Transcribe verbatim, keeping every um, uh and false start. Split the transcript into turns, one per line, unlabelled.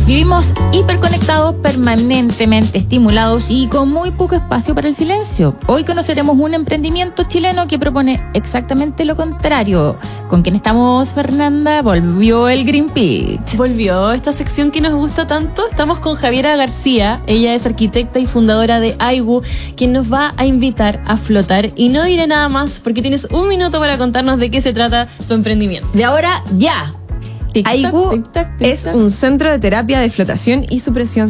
Vivimos hiperconectados, permanentemente estimulados y con muy poco espacio para el silencio. Hoy conoceremos un emprendimiento chileno que propone exactamente lo contrario. ¿Con quién estamos, Fernanda? Volvió el Green Pitch.
Volvió esta sección que nos gusta tanto. Estamos con Javiera García. Ella es arquitecta y fundadora de Aigu, quien nos va a invitar a flotar. Y no diré nada más porque tienes un minuto para contarnos de qué se trata tu emprendimiento.
De ahora, ya.
Aigu es un centro de terapia de flotación y supresión